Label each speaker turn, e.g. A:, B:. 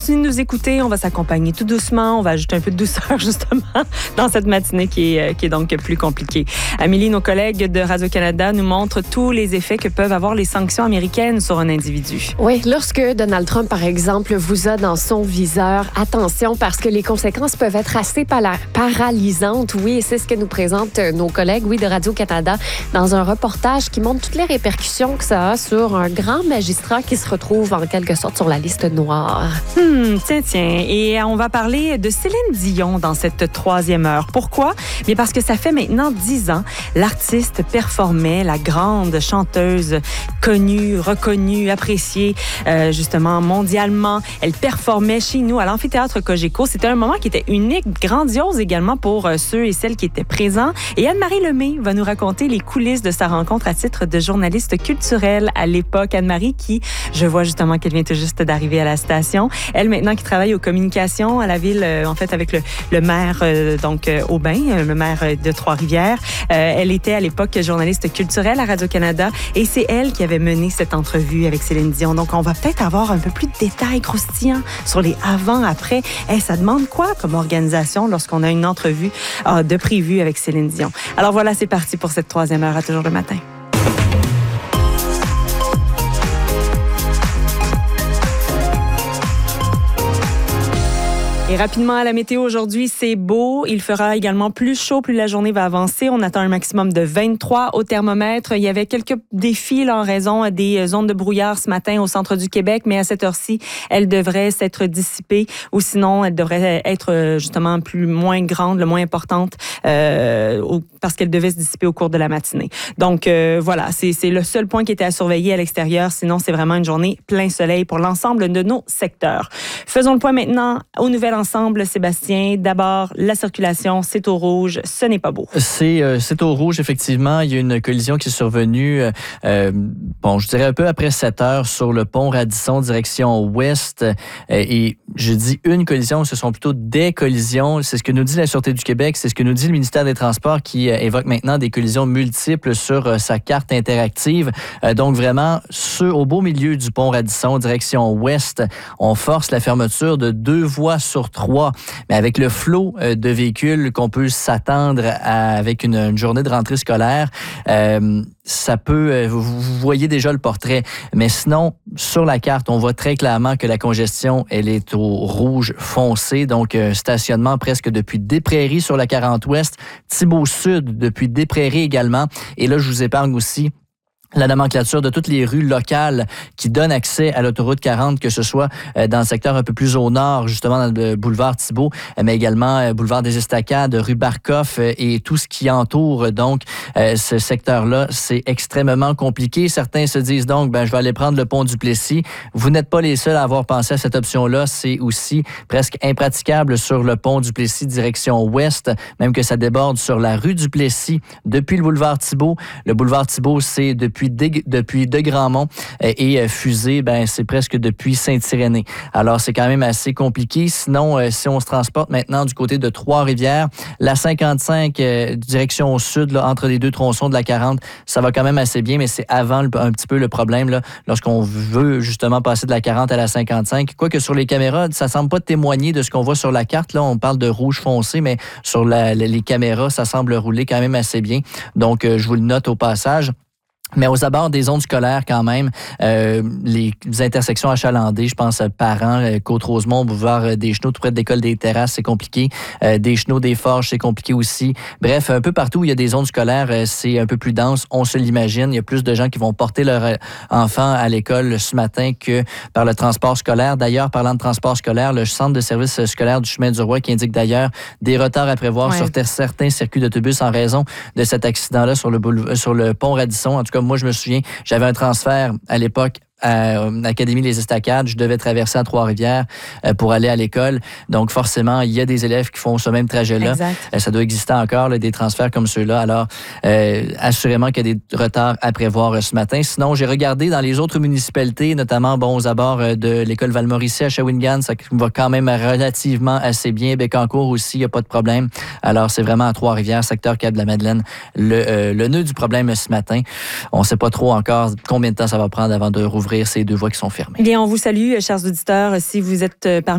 A: Si vous nous écoutez, on va s'accompagner tout doucement. On va ajouter un peu de douceur, justement, dans cette matinée qui est donc plus compliquée. Amélie, nos collègues de Radio-Canada nous montrent tous les effets que peuvent avoir les sanctions américaines sur un individu.
B: Oui, lorsque Donald Trump, par exemple, vous a dans son viseur, attention, parce que les conséquences peuvent être assez paralysantes. Oui, et c'est ce que nous présentent nos collègues, de Radio-Canada, dans un reportage qui montre toutes les répercussions que ça a sur un grand magistrat qui se retrouve en quelque sorte sur la liste noire.
A: Tiens. Et on va parler de Céline Dion dans cette troisième heure. Pourquoi? Bien parce que ça fait maintenant 10 ans, l'artiste performait, la grande chanteuse connue, reconnue, appréciée, justement mondialement. Elle performait chez nous à l'amphithéâtre Cogeco. C'était un moment qui était unique, grandiose également pour ceux et celles qui étaient présents. Et Anne-Marie Lemay va nous raconter les coulisses de sa rencontre à titre de journaliste culturelle à l'époque. Anne-Marie qui, je vois justement qu'elle vient tout juste d'arriver à la station. Elle, maintenant, qui travaille aux communications à la ville, en fait, avec le maire, Aubin, le maire de Trois-Rivières. Elle était à l'époque journaliste culturelle à Radio-Canada et c'est elle qui avait mené cette entrevue avec Céline Dion. Donc, on va peut-être avoir un peu plus de détails croustillants sur les avant-après. Ça demande quoi comme organisation lorsqu'on a une entrevue de prévue avec Céline Dion? Alors voilà, c'est parti pour cette troisième heure à Toujours le matin. Et rapidement à la météo aujourd'hui, c'est beau. Il fera également plus chaud, plus la journée va avancer. On attend un maximum de 23 au thermomètre. Il y avait quelques défis en raison des zones de brouillard ce matin au centre du Québec, mais à cette heure-ci, elles devraient s'être dissipées ou sinon, elles devraient être justement moins grandes, moins importantes parce qu'elles devaient se dissiper au cours de la matinée. Donc voilà, c'est le seul point qui était à surveiller à l'extérieur. Sinon, c'est vraiment une journée plein soleil pour l'ensemble de nos secteurs. Faisons le point maintenant aux nouvelles ensemble, Sébastien. D'abord, la circulation, c'est au rouge. Ce n'est pas beau.
C: C'est au rouge, effectivement. Il y a une collision qui est survenue, je dirais un peu après 7 heures sur le pont Radisson, direction ouest. Et je dis une collision, ce sont plutôt des collisions. C'est ce que nous dit la Sûreté du Québec, c'est ce que nous dit le ministère des Transports qui évoque maintenant des collisions multiples sur sa carte interactive. Donc vraiment, au beau milieu du pont Radisson, direction ouest, on force la fermeture de 2 voies sur 3. Mais avec le flot de véhicules qu'on peut s'attendre avec une journée de rentrée scolaire, ça peut, vous voyez déjà le portrait. Mais sinon, sur la carte, on voit très clairement que la congestion, elle est au rouge foncé. Donc, stationnement presque depuis Des-Prairies sur la 40 Ouest, Thibault Sud depuis Des-Prairies également. Et là, je vous épargne aussi la nomenclature de toutes les rues locales qui donnent accès à l'autoroute 40, que ce soit dans le secteur un peu plus au nord, justement dans le boulevard Thibault, mais également boulevard des Estacades, rue Barkoff et tout ce qui entoure donc ce secteur-là. C'est extrêmement compliqué. Certains se disent donc, je vais aller prendre le pont du Plessis. Vous n'êtes pas les seuls à avoir pensé à cette option-là. C'est aussi presque impraticable sur le pont du Plessis direction ouest, même que ça déborde sur la rue du Plessis depuis le boulevard Thibault. Le boulevard Thibault, c'est depuis De-Grandmont et Fusée, c'est presque depuis Saint-Irénée. Alors, c'est quand même assez compliqué. Sinon, si on se transporte maintenant du côté de Trois-Rivières, la 55 direction au sud, là, entre les 2 tronçons de la 40, ça va quand même assez bien, mais c'est avant un petit peu le problème là, lorsqu'on veut justement passer de la 40 à la 55. Quoique sur les caméras, ça semble pas témoigner de ce qu'on voit sur la carte. Là, on parle de rouge foncé, mais sur les caméras, ça semble rouler quand même assez bien. Donc, je vous le note au passage. Mais aux abords des zones scolaires, quand même, les intersections achalandées, je pense à Parent, Côte-Rosemont, boulevard des Chenaux, tout près de l'école des Terrasses, c'est compliqué. Des Chenaux, des Forges, c'est compliqué aussi. Bref, un peu partout où il y a des zones scolaires, c'est un peu plus dense, on se l'imagine. Il y a plus de gens qui vont porter leur enfant à l'école ce matin que par le transport scolaire. D'ailleurs, parlant de transport scolaire, le centre de service scolaire du Chemin du Roi qui indique d'ailleurs des retards à prévoir sur certains circuits d'autobus en raison de cet accident-là sur le pont Radisson. En tout cas, moi, je me souviens, j'avais un transfert à l'époque à l'Académie Les Estacades. Je devais traverser à Trois-Rivières pour aller à l'école. Donc, forcément, il y a des élèves qui font ce même trajet-là. Ça doit exister encore, là, des transferts comme ceux-là. Alors, assurément qu'il y a des retards à prévoir ce matin. Sinon, j'ai regardé dans les autres municipalités, notamment aux abords de l'école Val-Mauricie à Shawinigan, ça va quand même relativement assez bien. Bécancour aussi, il n'y a pas de problème. Alors, c'est vraiment à Trois-Rivières, secteur Cap-de-la-Madeleine, le nœud du problème ce matin. On ne sait pas trop encore combien de temps ça va prendre avant de rouvrir ces 2 voies qui sont fermées.
A: Bien, on vous salue, chers auditeurs. Si vous êtes parmi